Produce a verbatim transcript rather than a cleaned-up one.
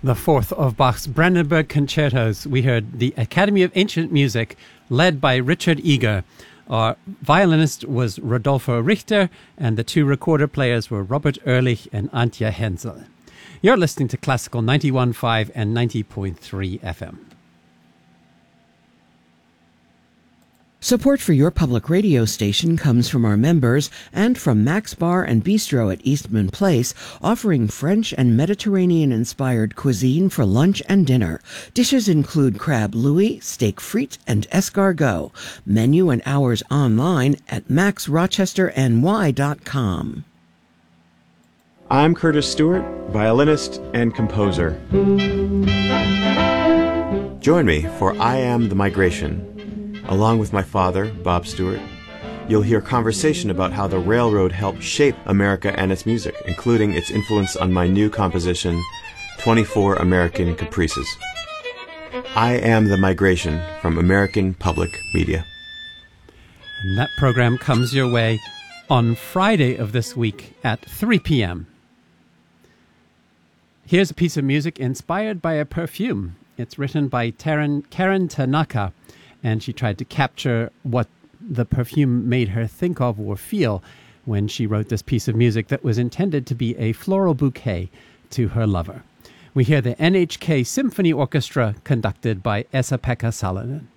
The fourth of Bach's Brandenburg concertos. We heard the Academy of Ancient Music, led by Richard Eager. Our violinist was Rodolfo Richter, and the two recorder players were Robert Ehrlich and Antje Hensel. You're listening to Classical ninety-one point five and ninety point three F M. Support for your public radio station comes from our members and from Max Bar and Bistro at Eastman Place, offering French and Mediterranean-inspired cuisine for lunch and dinner. Dishes include crab louis, steak frite, and escargot. Menu and hours online at max rochester n y dot com. I'm Curtis Stewart, violinist and composer. Join me for I Am the Migration. Along with my father, Bob Stewart, you'll hear conversation about how the railroad helped shape America and its music, including its influence on my new composition, twenty-four American Caprices. I Am the Migration from American Public Media. And that program comes your way on Friday of this week at three p.m. Here's a piece of music inspired by a perfume. It's written by Karen, Karen Tanaka, and she tried to capture what the perfume made her think of or feel when she wrote this piece of music that was intended to be a floral bouquet to her lover. We hear the N H K Symphony Orchestra conducted by Esa-Pekka Salonen.